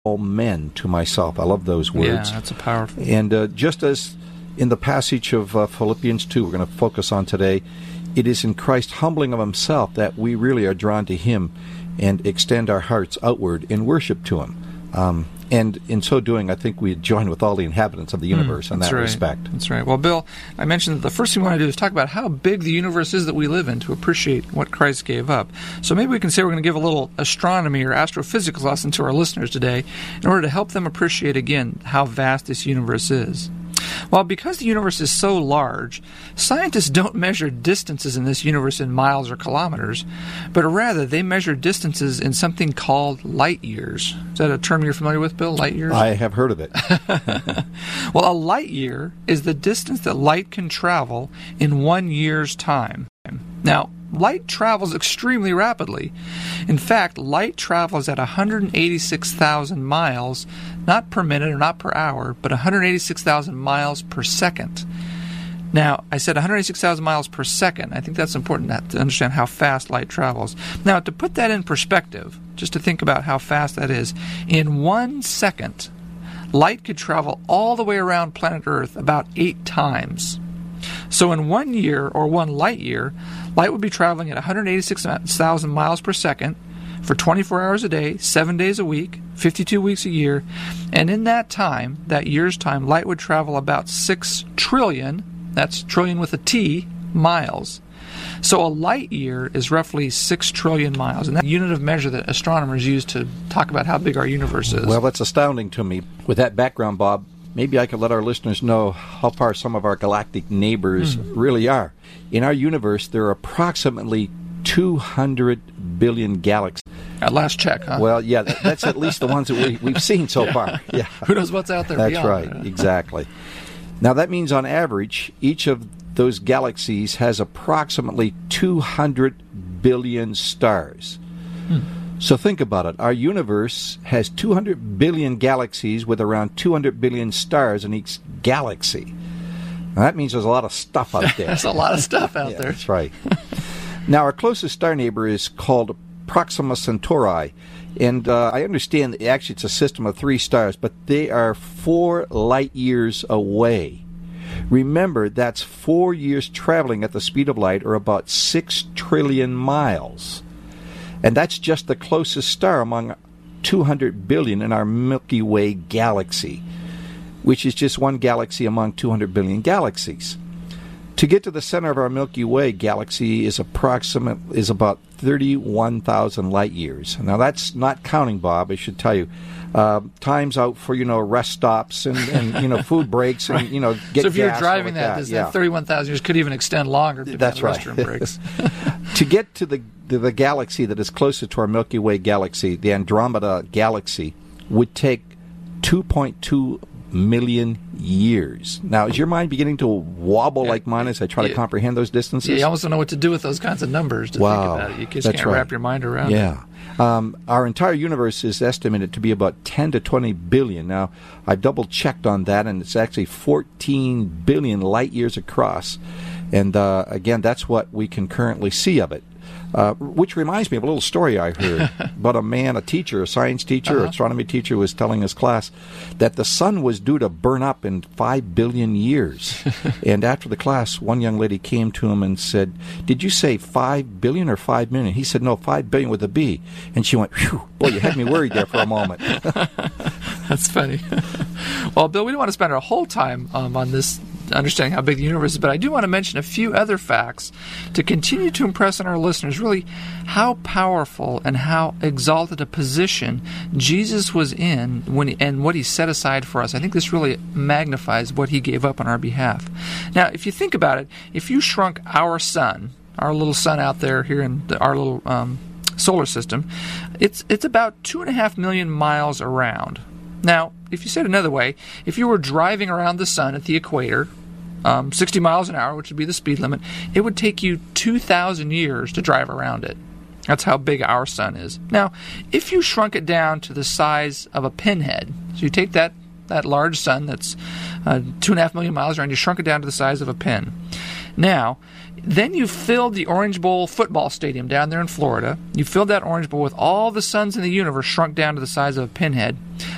all men to myself. I love those words. Yeah, that's a powerful. And just as in the passage of Philippians 2 we're going to focus on today, it is in Christ's humbling of himself that we really are drawn to him and extend our hearts outward in worship to him. And in so doing, I think we join with all the inhabitants of the universe in that respect. That's right. Well, Bill, I mentioned that the first thing we want to do is talk about how big the universe is that we live in to appreciate what Christ gave up. So maybe we can say we're going to give a little astronomy or astrophysics lesson to our listeners today in order to help them appreciate again how vast this universe is. Well, because the universe is so large, scientists don't measure distances in this universe in miles or kilometers, but rather they measure distances in something called light years. Is that a term you're familiar with, Bill, light years? I have heard of it. Well, a light year is the distance that light can travel in 1 year's time. Now, light travels extremely rapidly. In fact, light travels at 186,000 miles, not per minute or not per hour, but 186,000 miles per second. Now, I said 186,000 miles per second. I think that's important to understand how fast light travels. Now, to put that in perspective, just to think about how fast that is, in 1 second, light could travel all the way around planet Earth about 8 times. So in 1 year, or 1 light year, light would be traveling at 186,000 miles per second for 24 hours a day, 7 days a week, 52 weeks a year. And in that time, that year's time, light would travel about 6 trillion, that's trillion with a T, miles. So a light year is roughly 6 trillion miles, and that's the unit of measure that astronomers use to talk about how big our universe is. Well, that's astounding to me. With that background, Bob, maybe I could let our listeners know how far some of our galactic neighbors really are. In our universe, there are approximately 200 billion galaxies. At last check, huh? Well, yeah, that's at least the ones that we've seen so far. Yeah. Who knows what's out there That's beyond? right, exactly. Now, that means on average, each of those galaxies has approximately 200 billion stars. So think about it. Our universe has 200 billion galaxies with around 200 billion stars in each galaxy. Now, that means there's a lot of stuff out there. There's a lot of stuff out there. That's right. Now, our closest star neighbor is called Proxima Centauri. And I understand that actually it's a system of 3 stars, but they are 4 light years away. Remember, that's 4 years traveling at the speed of light, or about 6 trillion miles. And that's just the closest star among 200 billion in our Milky Way galaxy, which is just one galaxy among 200 billion galaxies. To get to the center of our Milky Way galaxy is about 31,000 light years. Now, that's not counting, Bob, I should tell you. Times out for, rest stops and food breaks and, get So if you're gas driving like that 31,000 years could even extend longer to That's right. restroom breaks. To get to the galaxy that is closest to our Milky Way galaxy, the Andromeda galaxy, would take 2.2 million years. Now, is your mind beginning to wobble like mine as I try to comprehend those distances? Yeah, you almost don't know what to do with those kinds of numbers to think about it. You just can't wrap your mind around it. Our entire universe is estimated to be about 10 to 20 billion. Now, I've double-checked on that, and it's actually 14 billion light years across. And, again, that's what we can currently see of it. Which reminds me of a little story I heard about a teacher, a science teacher, astronomy teacher, was telling his class that the sun was due to burn up in 5 billion years. And after the class, one young lady came to him and said, "Did you say 5 billion or 5 million?" He said, "No, 5 billion with a B." And she went, "Phew, boy, you had me worried there for a moment." That's funny. Well, Bill, we don't want to spend our whole time on this understanding how big the universe is, but I do want to mention a few other facts to continue to impress on our listeners really how powerful and how exalted a position Jesus was in and what he set aside for us. I think this really magnifies what he gave up on our behalf. Now, if you think about it, if you shrunk our sun, our little sun out there here in our little solar system, it's about 2.5 million miles around. Now, if you said another way, if you were driving around the sun at the equator, 60 miles an hour, which would be the speed limit, it would take you 2,000 years to drive around it. That's how big our sun is. Now, if you shrunk it down to the size of a pinhead, so you take that large sun that's 2.5 million miles around, you shrunk it down to the size of a pin. Now, then you filled the Orange Bowl football stadium down there in Florida. You filled that Orange Bowl with all the suns in the universe shrunk down to the size of a pinhead.